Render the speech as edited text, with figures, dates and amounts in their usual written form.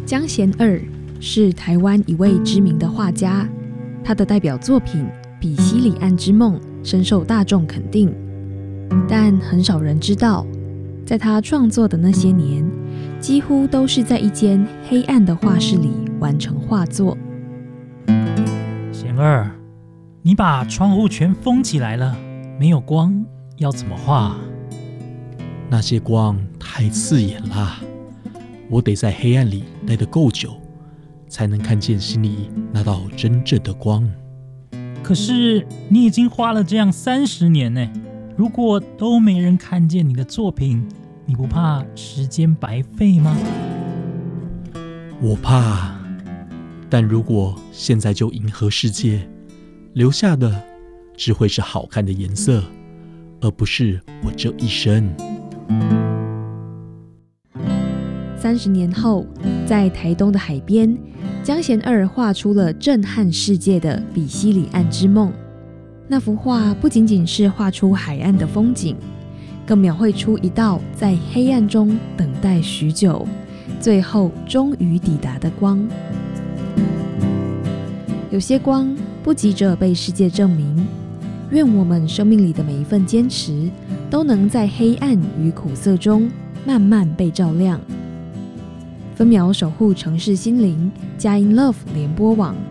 江贤二是台湾一位知名的画家，他的代表作品《比西里岸之梦》深受大众肯定，但很少人知道，在他创作的那些年，几乎都是在一间黑暗的画室里完成画作。 贤二，你把窗户全封起来了，没有光，要怎么画？ 那些光太刺眼啦，我得在黑暗里待得够久，才能看见心里那道真正的光。 可是你已经画了这样30年呢，如果都没人看见你的作品，你不怕时间白费吗？ 我怕，但如果现在就迎合世界，留下的只会是好看的颜色，而不是我这一生。 30年后，在台东的海边，江贤二画出了震撼世界的《比西里岸之梦》。那幅画不仅仅是画出海岸的风景，更描绘出一道在黑暗中等待许久，最后终于抵达的光。有些光不急着被世界证明，愿我们生命里的每一份坚持，都能在黑暗与苦涩中慢慢被照亮。分秒守护城市心灵，佳音 Love 联播网